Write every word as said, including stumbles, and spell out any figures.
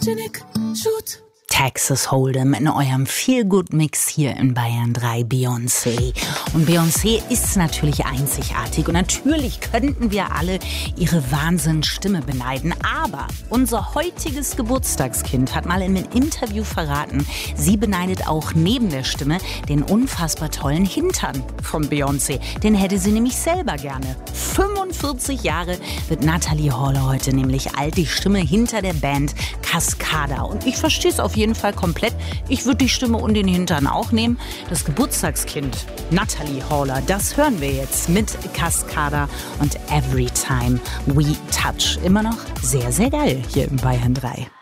Photogenic, shoot. Texas Hold'em in eurem Feel-Good-Mix hier in Bayern drei, Beyoncé. Und Beyoncé ist natürlich einzigartig und natürlich könnten wir alle ihre Wahnsinnsstimme beneiden. Aber unser heutiges Geburtstagskind hat mal in einem Interview verraten, sie beneidet auch neben der Stimme den unfassbar tollen Hintern von Beyoncé. Den hätte sie nämlich selber gerne. fünfundvierzig Jahre wird Natalie Holler heute nämlich alt, die Stimme hinter der Band Cascada. Und ich verstehe es auf jeden Fall komplett. Ich würde die Stimme und den Hintern auch nehmen. Das Geburtstagskind Natalie Holler, das hören wir jetzt mit Cascada und Every Time We Touch. Immer noch sehr, sehr geil hier im Bayern drei.